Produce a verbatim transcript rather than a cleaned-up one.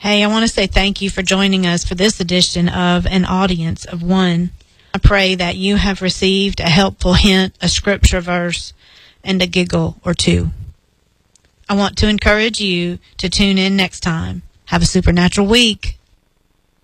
Hey, I want to say thank you for joining us for this edition of An Audience of One. I pray that you have received a helpful hint, a scripture verse, and a giggle or two. I want to encourage you to tune in next time. Have a supernatural week.